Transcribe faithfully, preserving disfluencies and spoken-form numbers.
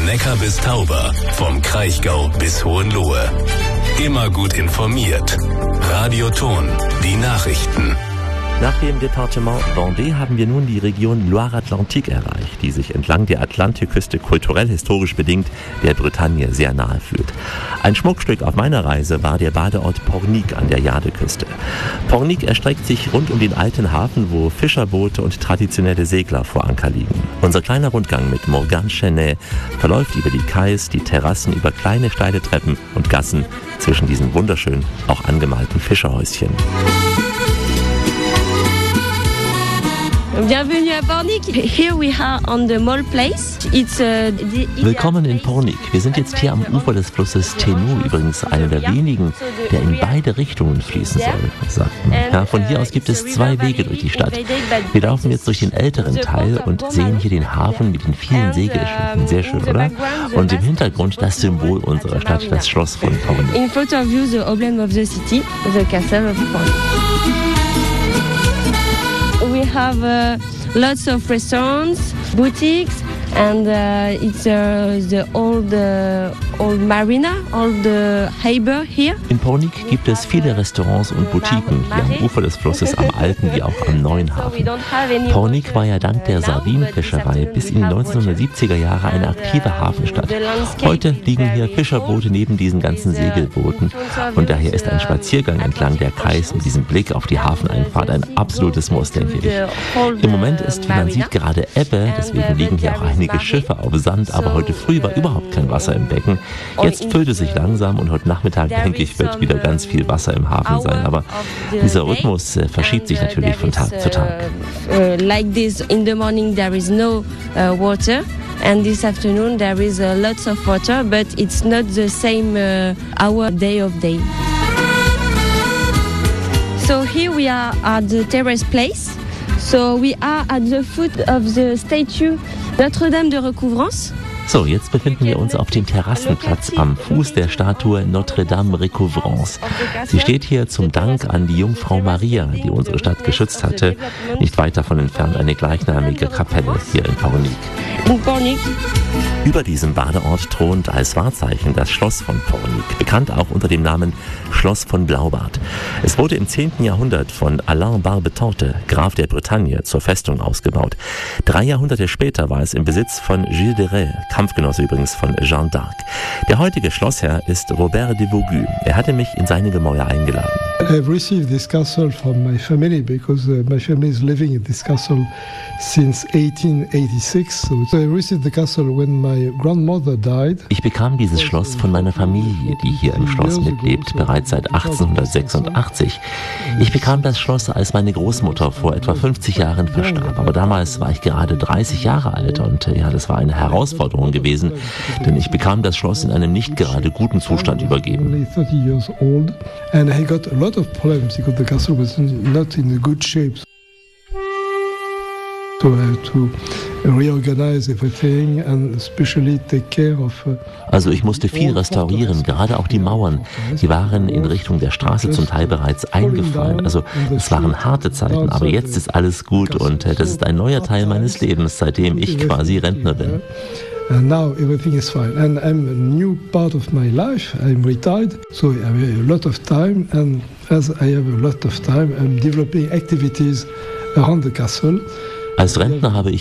Neckar bis Tauber, vom Kraichgau bis Hohenlohe. Immer gut informiert. Radio Thon, die Nachrichten. Nach dem Departement Vendée haben wir nun die Region Loire-Atlantique erreicht, die sich entlang der Atlantikküste kulturell-historisch bedingt der Bretagne sehr nahe fühlt. Ein Schmuckstück auf meiner Reise war der Badeort Pornic an der Jadeküste. Pornic erstreckt sich rund um den alten Hafen, wo Fischerboote und traditionelle Segler vor Anker liegen. Unser kleiner Rundgang mit Morgane Chenet verläuft über die Kais, die Terrassen, über kleine steile Treppen und Gassen zwischen diesen wunderschön auch angemalten Fischerhäuschen. Bienvenue à Pornic. Here we are on the Mole Place. It's uh, the Willkommen in Pornic. Wir sind jetzt hier am Ufer des Flusses Tenou, übrigens einer der wenigen, der in beide Richtungen fließen soll, sagt man. Ja, von hier aus gibt es zwei Wege durch die Stadt. Wir laufen jetzt durch den älteren Teil und sehen hier den Hafen mit den vielen Segelschiffen. Sehr schön, oder? Und im Hintergrund das Symbol unserer Stadt, das Schloss von Pornic. In front of you the emblem of the city, the castle of Pornic. We have uh, lots of restaurants, boutiques, and uh, it's uh, the old uh, old marina, old uh, harbour here. In Pornic gibt es viele Restaurants und Boutiquen, hier am Ufer des Flusses, am alten wie auch am neuen Hafen. Pornic war ja dank der Sardinenfischerei bis in die neunzehnhundertsiebziger Jahre eine aktive Hafenstadt. Heute liegen hier Fischerboote neben diesen ganzen Segelbooten und daher ist ein Spaziergang entlang der Kais mit diesem Blick auf die Hafeneinfahrt ein absolutes Muss, denke ich. Im Moment ist, wie man sieht, gerade Ebbe, deswegen liegen hier auch einige Schiffe auf Sand, aber heute früh war überhaupt kein Wasser im Becken. Jetzt füllt es sich langsam und heute Nachmittag, denke ich, wird wieder ganz viel Wasser im Hafen sein. Aber dieser Rhythmus äh, verschiebt sich natürlich von Tag zu Tag. Like this, in the morning there is no uh, water. And this afternoon there is uh, lots of water, but it's not the same uh, hour day of day. So here we are at the terrace place. So we are at the foot of the statue Notre-Dame de Recouvrance. So, jetzt befinden wir uns auf dem Terrassenplatz am Fuß der Statue Notre-Dame Recouvrance. Sie steht hier zum Dank an die Jungfrau Maria, die unsere Stadt geschützt hatte. Nicht weit davon entfernt eine gleichnamige Kapelle hier in Pornic. In Pornic. Über diesem Badeort thront als Wahrzeichen das Schloss von Pornic, bekannt auch unter dem Namen Schloss von Blaubart. Es wurde im zehnten Jahrhundert von Alain Barbetante, Graf der Bretagne, zur Festung ausgebaut. Drei Jahrhunderte später war es im Besitz von Gilles de Rais, Kampfgenosse übrigens von Jeanne d'Arc. Der heutige Schlossherr ist Robert de Vaugue. Er hatte mich in seine Gemäuer eingeladen. I've received this castle from my family because uh, my family is living in this castle since eighteen eighty-six. So I received the castle when my grandmother died. Ich bekam dieses Schloss von meiner Familie, die hier im Schloss mitlebt, bereits seit achtzehnhundertsechsundachtzig. Ich bekam das Schloss, als meine Großmutter vor etwa fünfzig Jahren verstarb. Aber damals war ich gerade dreißig Jahre alt und äh, ja, das war eine Herausforderung gewesen, denn ich bekam das Schloss in einem nicht gerade guten Zustand übergeben. And I got a lot of problems because the castle was not in a good shape. So I had to reorganize everything and especially take care of. Also ich musste viel restaurieren, gerade auch die Mauern. Die waren in Richtung der Straße zum Teil bereits eingefallen. Also es waren harte Zeiten, aber jetzt ist alles gut und äh, das ist ein neuer Teil meines Lebens, seitdem ich quasi Rentner bin. And now everything is fine. And I'm a new part of my life. I'm retired, so I have a lot of time. And as I have a lot of time, I'm developing activities around the castle. Als Rentner habe ich